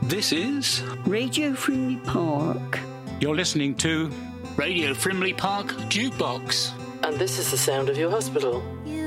This is Radio Frimley Park. You're listening to Radio Frimley Park Jukebox. And this is the sound of your hospital. You